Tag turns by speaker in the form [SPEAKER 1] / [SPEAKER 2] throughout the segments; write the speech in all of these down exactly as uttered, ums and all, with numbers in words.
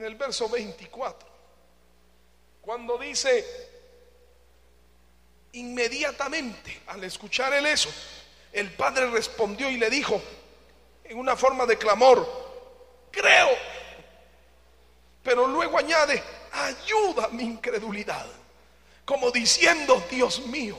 [SPEAKER 1] en el verso veinticuatro, cuando dice: inmediatamente al escuchar él eso, el padre respondió y le dijo en una forma de clamor: creo. Pero luego añade: ayuda mi incredulidad, como diciendo: Dios mío,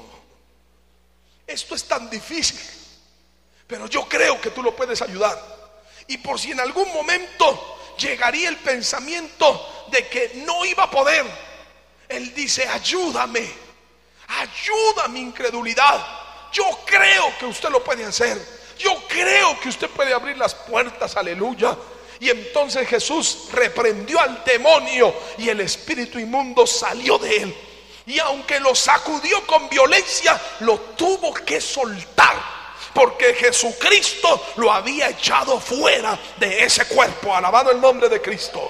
[SPEAKER 1] esto es tan difícil, pero yo creo que tú lo puedes ayudar. Y por si en algún momento llegaría el pensamiento de que no iba a poder, él dice: ayúdame, ayuda mi incredulidad. Yo creo que usted lo puede hacer. Yo creo que usted puede abrir las puertas, aleluya. Y entonces Jesús reprendió al demonio y el espíritu inmundo salió de él. Y aunque lo sacudió con violencia, lo tuvo que soltar, porque Jesucristo lo había echado fuera de ese cuerpo. Alabado el nombre de Cristo.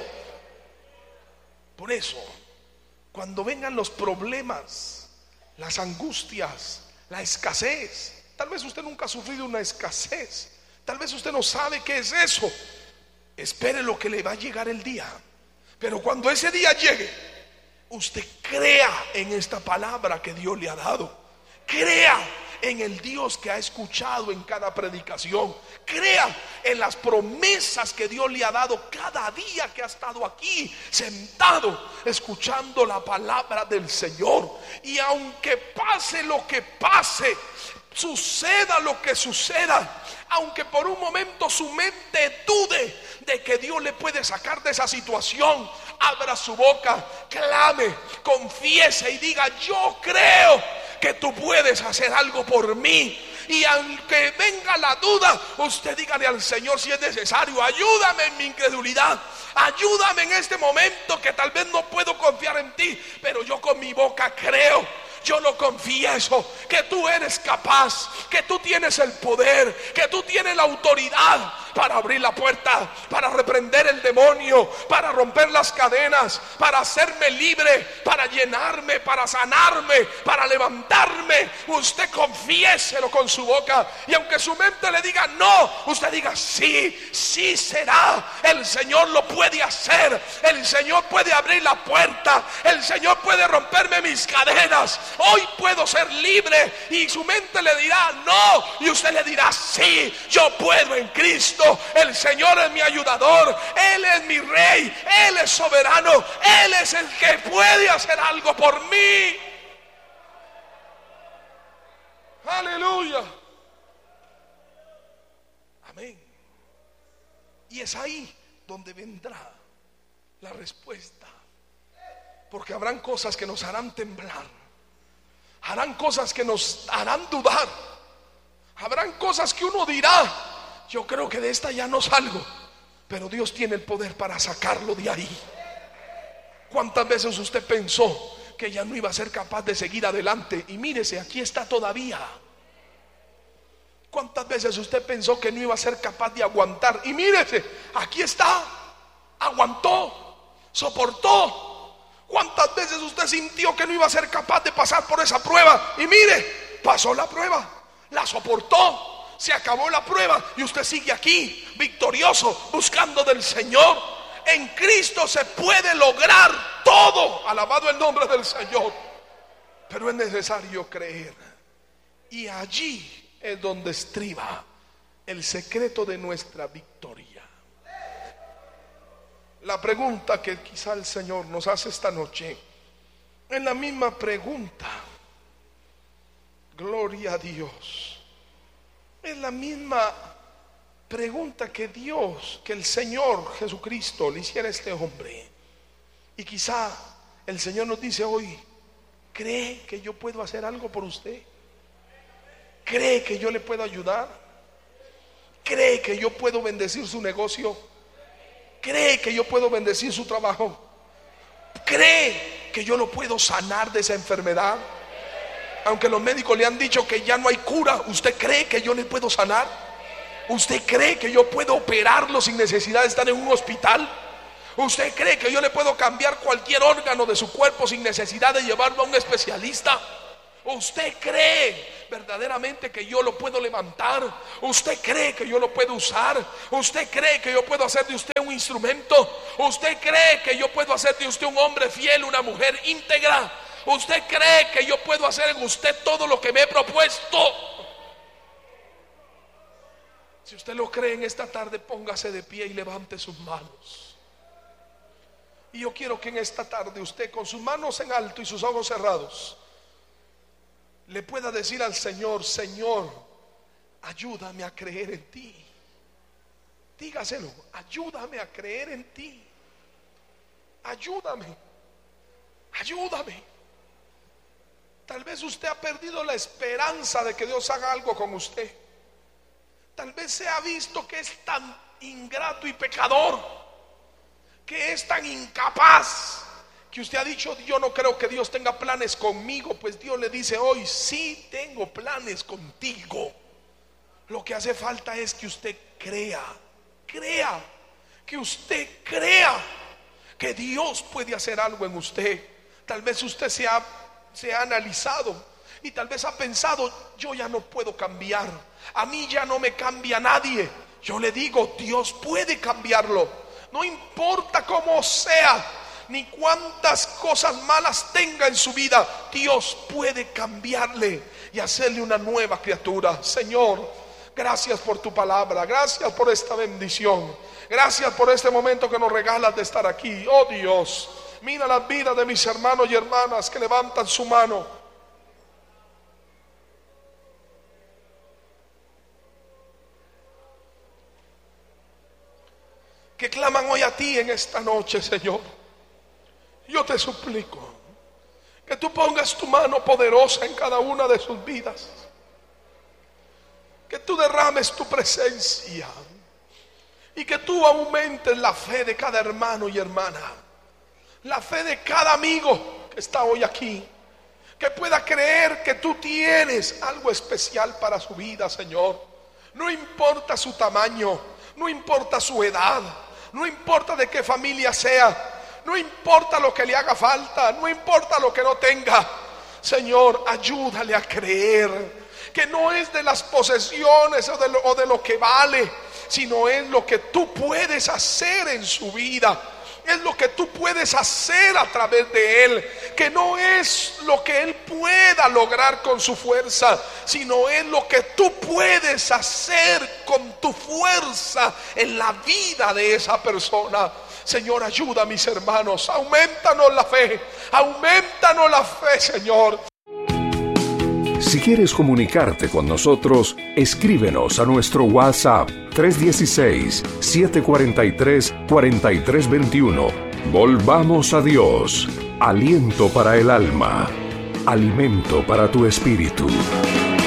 [SPEAKER 1] Por eso, cuando vengan los problemas, las angustias, la escasez, tal vez usted nunca ha sufrido una escasez, tal vez usted no sabe qué es eso, espere lo que le va a llegar el día. Pero cuando ese día llegue, usted crea en esta palabra que Dios le ha dado. Crea en el Dios que ha escuchado en cada predicación. Crea en las promesas que Dios le ha dado cada día que ha estado aquí sentado escuchando la palabra del Señor. Y aunque pase lo que pase, suceda lo que suceda, aunque por un momento su mente dude de que Dios le puede sacar de esa situación, abra su boca, clame, confiese y diga: yo creo que tú puedes hacer algo por mí. Y aunque venga la duda, usted dígale al Señor, si es necesario: ayúdame en mi incredulidad, ayúdame en este momento que tal vez no puedo confiar en ti, pero yo con mi boca creo. Yo lo confieso, que tú eres capaz, que tú tienes el poder, que tú tienes la autoridad para abrir la puerta, para reprender el demonio, para romper las cadenas, para hacerme libre, para llenarme, para sanarme, para levantarme. Usted confiéselo con su boca, y aunque su mente le diga no, usted diga: sí, sí será. El Señor lo puede hacer, el Señor puede abrir la puerta, el Señor puede romperme mis cadenas. Hoy puedo ser libre. Y su mente le dirá no, y usted le dirá: sí, yo puedo en Cristo. El Señor es mi ayudador, Él es mi Rey, Él es soberano, Él es el que puede hacer algo por mí. Aleluya. Amén. Y es ahí donde vendrá la respuesta, porque habrán cosas que nos harán temblar, harán cosas que nos harán dudar, habrán cosas que uno dirá: yo creo que de esta ya no salgo, pero Dios tiene el poder para sacarlo de ahí. ¿Cuántas veces usted pensó que ya no iba a ser capaz de seguir adelante? Y mírese, aquí está todavía. ¿Cuántas veces usted pensó que no iba a ser capaz de aguantar? Y mírese, aquí está. Aguantó, soportó. ¿Cuántas veces usted sintió que no iba a ser capaz de pasar por esa prueba? Y mire, pasó la prueba, la soportó. Se acabó la prueba y usted sigue aquí, victorioso, buscando del Señor. En Cristo se puede lograr todo. Alabado el nombre del Señor. Pero es necesario creer. Y allí es donde estriba el secreto de nuestra victoria. La pregunta que quizá el Señor nos hace esta noche es la misma pregunta. Gloria a Dios. Es la misma pregunta que Dios, que el Señor Jesucristo le hiciera a este hombre. Y quizá el Señor nos dice hoy: ¿cree que yo puedo hacer algo por usted? ¿Cree que yo le puedo ayudar? ¿Cree que yo puedo bendecir su negocio? ¿Cree que yo puedo bendecir su trabajo? ¿Cree que yo lo puedo sanar de esa enfermedad? Aunque los médicos le han dicho que ya no hay cura, ¿usted cree que yo le puedo sanar? ¿Usted cree que yo puedo operarlo sin necesidad de estar en un hospital? ¿Usted cree que yo le puedo cambiar cualquier órgano de su cuerpo sin necesidad de llevarlo a un especialista? ¿Usted cree verdaderamente que yo lo puedo levantar? ¿Usted cree que yo lo puedo usar? ¿Usted cree que yo puedo hacer de usted un instrumento? ¿Usted cree que yo puedo hacer de usted un hombre fiel, una mujer íntegra? ¿Usted cree que yo puedo hacer en usted todo lo que me he propuesto? Si usted lo cree, en esta tarde póngase de pie y levante sus manos. Y yo quiero que en esta tarde usted, con sus manos en alto y sus ojos cerrados, le pueda decir al Señor: Señor, ayúdame a creer en ti. Dígaselo: ayúdame a creer en ti. Ayúdame, ayúdame. Tal vez usted ha perdido la esperanza de que Dios haga algo con usted. Tal vez se ha visto que es tan ingrato y pecador, que es tan incapaz, que usted ha dicho: yo no creo que Dios tenga planes conmigo. Pues Dios le dice hoy: sí tengo planes contigo. Lo que hace falta es que usted crea, crea, que usted crea que Dios puede hacer algo en usted. Tal vez usted se ha, se ha analizado y tal vez ha pensado: yo ya no puedo cambiar, a mí ya no me cambia nadie. Yo le digo: Dios puede cambiarlo. No importa cómo sea, ni cuántas cosas malas tenga en su vida, Dios puede cambiarle y hacerle una nueva criatura. Señor, gracias por tu palabra, gracias por esta bendición, gracias por este momento que nos regalas de estar aquí. Oh Dios, mira las vidas de mis hermanos y hermanas que levantan su mano, que claman hoy a ti en esta noche. Señor, yo te suplico que tú pongas tu mano poderosa en cada una de sus vidas, que tú derrames tu presencia y que tú aumentes la fe de cada hermano y hermana, la fe de cada amigo que está hoy aquí, que pueda creer que tú tienes algo especial para su vida. Señor, no importa su tamaño, no importa su edad, no importa de qué familia sea, no importa lo que le haga falta, no importa lo que no tenga. Señor, ayúdale a creer que no es de las posesiones o de lo, o de lo que vale, sino es lo que tú puedes hacer en su vida, es lo que tú puedes hacer a través de él, que no es lo que él pueda lograr con su fuerza, sino es lo que tú puedes hacer con tu fuerza en la vida de esa persona. Señor, ayuda a mis hermanos, aumentanos la fe, aumentanos la fe, Señor.
[SPEAKER 2] Si quieres comunicarte con nosotros, escríbenos a nuestro WhatsApp tres uno seis, siete cuatro tres, cuatro tres dos uno. Volvamos a Dios. Aliento para el alma, alimento para tu espíritu.